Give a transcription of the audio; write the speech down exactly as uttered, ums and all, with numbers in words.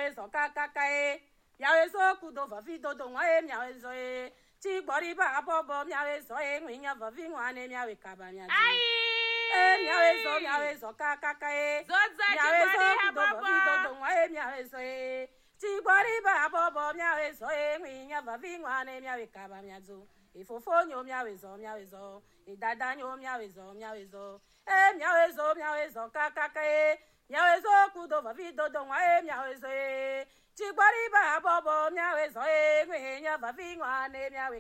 miawe zo kakaka e miawe zo kudo vavi dodo ngwa e miawe zo e ti gbori ba bobo miawe zo e ngwinya vavi ngwane miawe kaba miawe e miawe zo miawe zo kakaka e miawe zo kudo vavi dodo ngwa e miawe zo e ti gbori ba bobo miawe zo e ngwinya vavi ngwane miawe kaba miawe ifofo nyo miawe zo miawe zo idada nyo miawe zo miawe zo e miawe zo miawe zo kakaka e miawe zo kudo vavi dodo ngwa e miawe zo e ti gbori ba bobo miawe zo e ngwinya vavi ngwane miawe